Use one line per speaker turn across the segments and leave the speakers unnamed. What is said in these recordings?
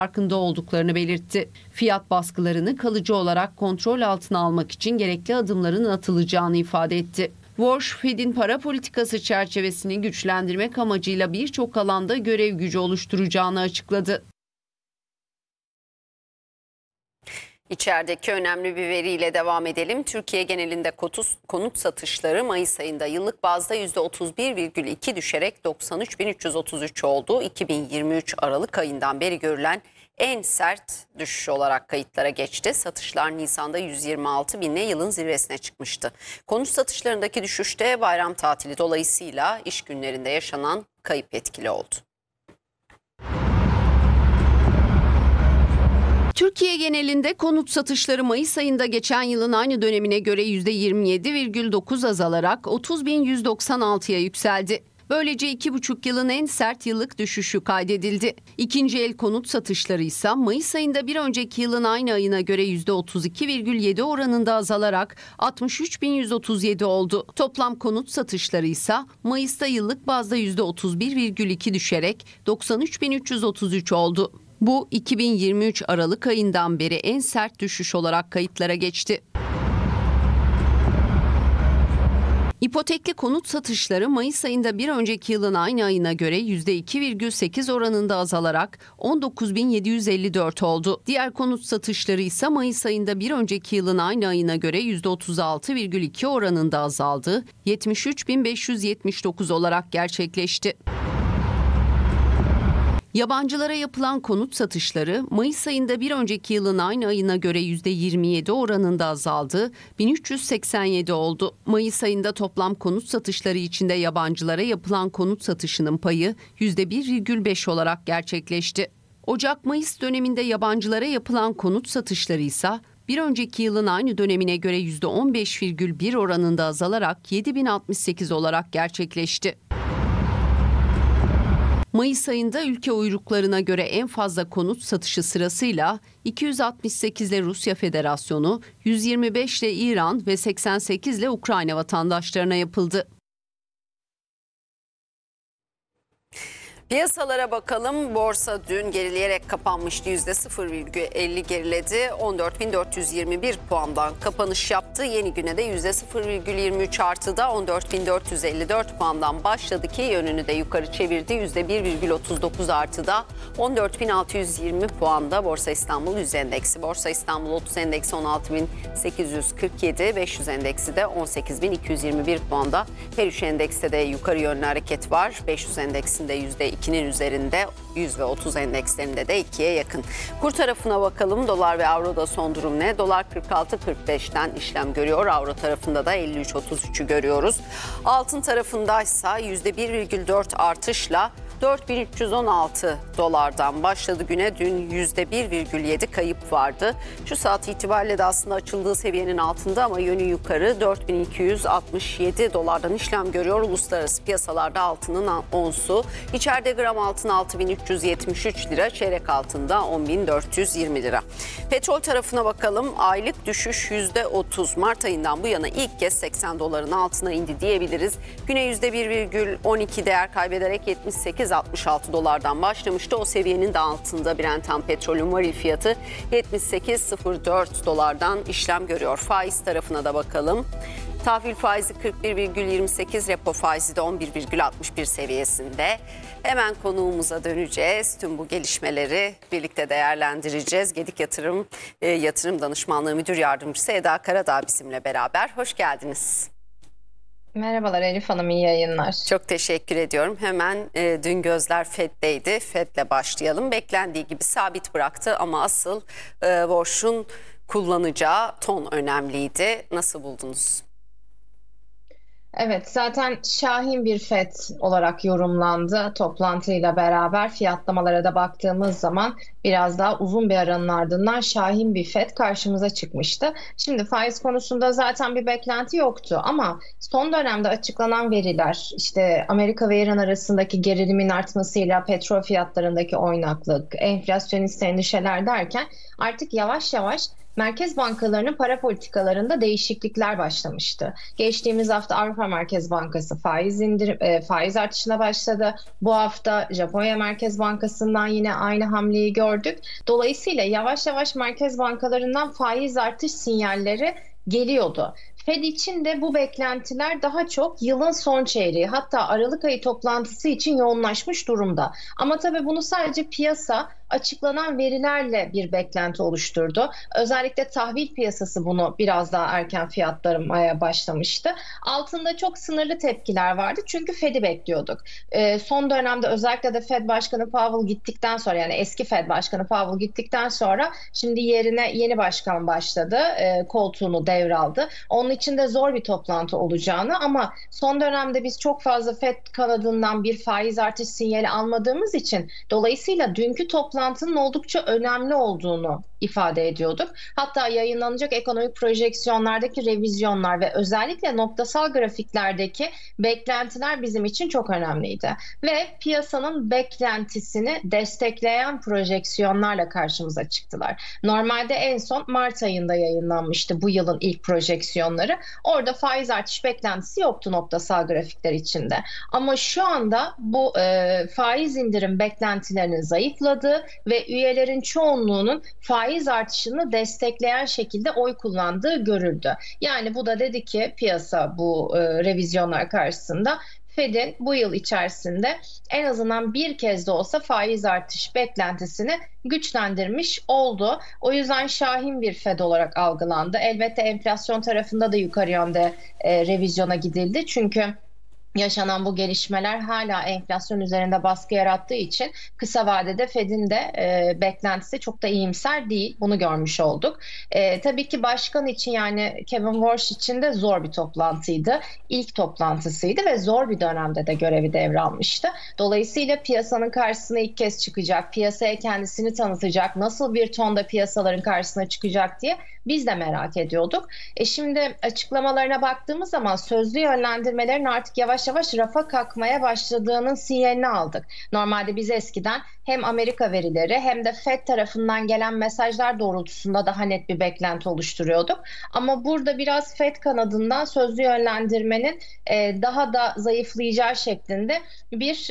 farkında olduklarını belirtti. Fiyat baskılarını kalıcı olarak kontrol altına almak için gerekli adımların atılacağını ifade etti. Walsh, Fed'in para politikası çerçevesini güçlendirmek amacıyla birçok alanda görev gücü oluşturacağını açıkladı.
İçerideki önemli bir veriyle devam edelim. Türkiye genelinde konut satışları Mayıs ayında yıllık bazda %31,2 düşerek 93.333 oldu. 2023 Aralık ayından beri görülen en sert düşüş olarak kayıtlara geçti. Satışlar Nisan'da 126 binle yılın zirvesine çıkmıştı. Konut satışlarındaki düşüşte bayram tatili dolayısıyla iş günlerinde yaşanan kayıp etkili oldu.
Türkiye genelinde konut satışları Mayıs ayında geçen yılın aynı dönemine göre %27,9 azalarak 30.196'ya yükseldi. Böylece 2,5 yılın en sert yıllık düşüşü kaydedildi. İkinci el konut satışları ise Mayıs ayında bir önceki yılın aynı ayına göre %32,7 oranında azalarak 63.137 oldu. Toplam konut satışları ise Mayıs'ta yıllık bazda %31,2 düşerek 93.333 oldu. Bu 2023 Aralık ayından beri en sert düşüş olarak kayıtlara geçti. İpotekli konut satışları Mayıs ayında bir önceki yılın aynı ayına göre %2,8 oranında azalarak 19.754 oldu. Diğer konut satışları ise Mayıs ayında bir önceki yılın aynı ayına göre %36,2 oranında azaldı, 73.579 olarak gerçekleşti. Yabancılara yapılan konut satışları Mayıs ayında bir önceki yılın aynı ayına göre %27 oranında azaldı, 1387 oldu. Mayıs ayında toplam konut satışları içinde yabancılara yapılan konut satışının payı %1,5 olarak gerçekleşti. Ocak-Mayıs döneminde yabancılara yapılan konut satışları ise bir önceki yılın aynı dönemine göre %15,1 oranında azalarak 7068 olarak gerçekleşti. Mayıs ayında ülke uyruklarına göre en fazla konut satışı sırasıyla 268 ile Rusya Federasyonu, 125 ile İran ve 88 ile Ukrayna vatandaşlarına yapıldı.
Piyasalara bakalım. Borsa dün gerileyerek kapanmıştı. %0,50 geriledi. 14.421 puandan kapanış yaptı. Yeni güne de %0,23 artıda 14.454 puandan başladı ki yönünü de yukarı çevirdi. %1,39 artıda 14.620 puanda Borsa İstanbul 100 endeksi. Borsa İstanbul 30 endeksi 16.847, 500 endeksi de 18.221 puanda. Her üç endekste de yukarı yönlü hareket var. 500 endeksinde %2'nin üzerinde, 100 ve 30 endekslerinde de 2'ye yakın. Kur tarafına bakalım. Dolar ve avroda son durum ne? Dolar 46.45'ten işlem görüyor. Avro tarafında da 53.33'ü görüyoruz. Altın tarafındaysa %1,4 artışla 4.316 dolardan başladı güne. Dün %1,7 kayıp vardı. Şu saat itibariyle de aslında açıldığı seviyenin altında ama yönü yukarı 4.267 dolardan işlem görüyor. Uluslararası piyasalarda altının onsu. İçeride gram altın 6.373 lira, çeyrek altında 10.420 lira. Petrol tarafına bakalım. Aylık düşüş %30. Mart ayından bu yana ilk kez 80 doların altına indi diyebiliriz. Güne %1,12 değer kaybederek 78,66 dolardan başlamıştı. O seviyenin de altında Brent ham petrolün varil fiyatı 78,04 dolardan işlem görüyor. Faiz tarafına da bakalım. Tahvil faizi 41,28, repo faizi de 11,61 seviyesinde. Hemen konuğumuza döneceğiz. Tüm bu gelişmeleri birlikte değerlendireceğiz. Gedik Yatırım Danışmanlığı Müdür Yardımcısı Eda Karadağ bizimle beraber. Hoş geldiniz.
Merhabalar Elif Hanım, iyi yayınlar.
Çok teşekkür ediyorum. Hemen dün gözler Fed'deydi. Fed'le başlayalım. Beklendiği gibi sabit bıraktı ama asıl Walsh'un kullanacağı ton önemliydi. Nasıl buldunuz?
Evet, zaten şahin bir FED olarak yorumlandı toplantıyla beraber. Fiyatlamalara da baktığımız zaman biraz daha uzun bir aranın ardından şahin bir FED karşımıza çıkmıştı. Şimdi faiz konusunda zaten bir beklenti yoktu ama son dönemde açıklanan veriler, işte Amerika ve İran arasındaki gerilimin artmasıyla petrol fiyatlarındaki oynaklık, enflasyonist endişeler derken artık yavaş yavaş merkez bankalarının para politikalarında değişiklikler başlamıştı. Geçtiğimiz hafta Avrupa Merkez Bankası faiz artışına başladı. Bu hafta Japonya Merkez Bankası'ndan yine aynı hamleyi gördük. Dolayısıyla yavaş yavaş merkez bankalarından faiz artış sinyalleri geliyordu. Fed için de bu beklentiler daha çok yılın son çeyreği, hatta Aralık ayı toplantısı için yoğunlaşmış durumda. Ama tabii bunu sadece piyasa açıklanan verilerle bir beklenti oluşturdu. Özellikle tahvil piyasası bunu biraz daha erken fiyatlamaya başlamıştı. Altında çok sınırlı tepkiler vardı çünkü Fed'i bekliyorduk. Son dönemde özellikle de Fed Başkanı Powell gittikten sonra, yani eski Fed Başkanı Powell gittikten sonra şimdi yerine yeni başkan başladı. Koltuğunu devraldı. Onun için de zor bir toplantı olacağını, ama son dönemde biz çok fazla Fed kanadından bir faiz artış sinyali almadığımız için dolayısıyla dünkü toplantının oldukça önemli olduğunu ifade ediyorduk. Hatta yayınlanacak ekonomik projeksiyonlardaki revizyonlar ve özellikle noktasal grafiklerdeki beklentiler bizim için çok önemliydi. Ve piyasanın beklentisini destekleyen projeksiyonlarla karşımıza çıktılar. Normalde en son Mart ayında yayınlanmıştı bu yılın ilk projeksiyonları. Orada faiz artış beklentisi yoktu noktasal grafikler içinde. Ama şu anda bu faiz indirim beklentilerinin zayıfladığı ve üyelerin çoğunluğunun faiz artışını destekleyen şekilde oy kullandığı görüldü. Yani bu da dedi ki piyasa bu revizyonlar karşısında Fed'in bu yıl içerisinde en azından bir kez de olsa faiz artış beklentisini güçlendirmiş oldu. O yüzden şahin bir Fed olarak algılandı. Elbette enflasyon tarafında da yukarı yönde revizyona gidildi. Çünkü yaşanan bu gelişmeler hala enflasyon üzerinde baskı yarattığı için kısa vadede Fed'in de beklentisi çok da iyimser değil. Bunu görmüş olduk. Tabii ki başkan için, yani Kevin Warsh için de zor bir toplantıydı. İlk toplantısıydı ve zor bir dönemde de görevi devralmıştı. Dolayısıyla piyasanın karşısına ilk kez çıkacak, piyasaya kendisini tanıtacak, nasıl bir tonda piyasaların karşısına çıkacak diye biz de merak ediyorduk. Şimdi açıklamalarına baktığımız zaman sözlü yönlendirmelerin artık yavaş yavaş rafa kalkmaya başladığının sinyalini aldık. Normalde biz eskiden hem Amerika verileri hem de Fed tarafından gelen mesajlar doğrultusunda daha net bir beklenti oluşturuyorduk. Ama burada biraz Fed kanadından sözlü yönlendirmenin daha da zayıflayacağı şeklinde bir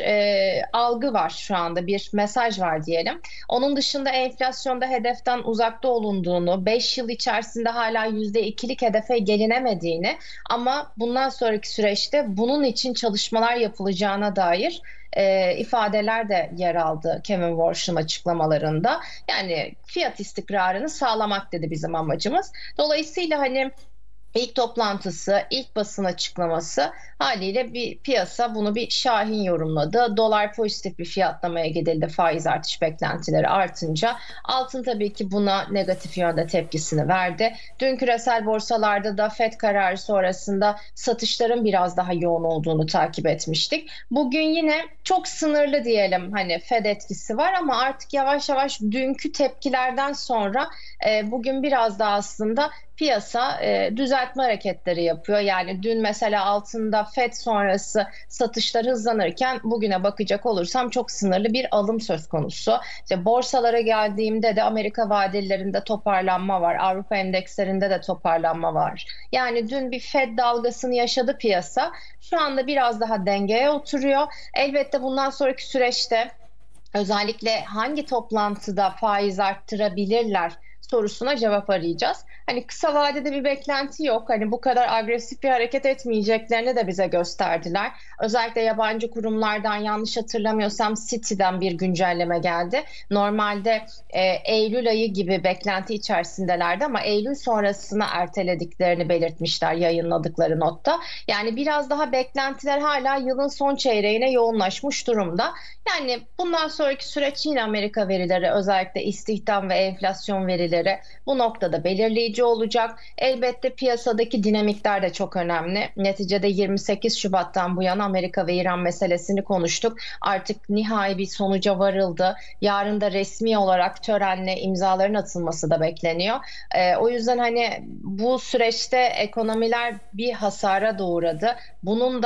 algı var şu anda, bir mesaj var diyelim. Onun dışında enflasyonda hedeften uzakta olunduğunu, 5 yıl içerisinde hala %2'lik hedefe gelinemediğini, ama bundan sonraki süreçte bunun için çalışmalar yapılacağına dair ifadeler de yer aldı Kevin Warsh'ın açıklamalarında. Yani fiyat istikrarını sağlamak dedi bizim amacımız. Dolayısıyla hani İlk toplantısı, ilk basın açıklaması haliyle bir piyasa bunu bir şahin yorumladı. Dolar pozitif bir fiyatlamaya gidildi faiz artış beklentileri artınca. Altın tabii ki buna negatif yönde tepkisini verdi. Dün küresel borsalarda da Fed kararı sonrasında satışların biraz daha yoğun olduğunu takip etmiştik. Bugün yine çok sınırlı diyelim, hani Fed etkisi var, ama artık yavaş yavaş dünkü tepkilerden sonra bugün biraz daha aslında piyasa düzeltme hareketleri yapıyor. Yani dün mesela altında Fed sonrası satışlar hızlanırken bugüne bakacak olursam çok sınırlı bir alım söz konusu. İşte borsalara geldiğimde de Amerika vadelilerinde toparlanma var. Avrupa endekslerinde de toparlanma var. Yani dün bir Fed dalgasını yaşadı piyasa. Şu anda biraz daha dengeye oturuyor. Elbette bundan sonraki süreçte özellikle hangi toplantıda faiz arttırabilirler sorusuna cevap arayacağız. Hani kısa vadede bir beklenti yok. Hani bu kadar agresif bir hareket etmeyeceklerini de bize gösterdiler. Özellikle yabancı kurumlardan, yanlış hatırlamıyorsam Citi'den bir güncelleme geldi. Normalde Eylül ayı gibi beklenti içerisindelerdi, ama Eylül sonrasına ertelediklerini belirtmişler yayınladıkları notta. Yani biraz daha beklentiler hala yılın son çeyreğine yoğunlaşmış durumda. Yani bundan sonraki süreç yine Amerika verileri, özellikle istihdam ve enflasyon verileri bu noktada belirleyici olacak. Elbette piyasadaki dinamikler de çok önemli. Neticede 28 Şubat'tan bu yana Amerika ve İran meselesini konuştuk. Artık nihai bir sonuca varıldı. Yarın da resmi olarak törenle imzaların atılması da bekleniyor. O yüzden hani bu süreçte ekonomiler bir hasara da uğradı. Bunun da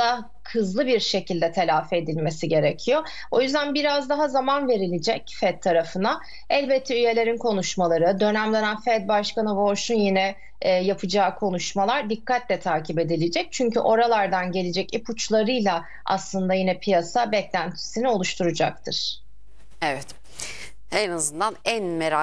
hızlı bir şekilde telafi edilmesi gerekiyor. O yüzden biraz daha zaman verilecek Fed tarafına. Elbette üyelerin konuşmaları, dönem dönem Fed Başkanı Warsh'un yine yapacağı konuşmalar dikkatle takip edilecek. Çünkü oralardan gelecek ipuçlarıyla aslında yine piyasa beklentisini oluşturacaktır.
Evet. En azından en merak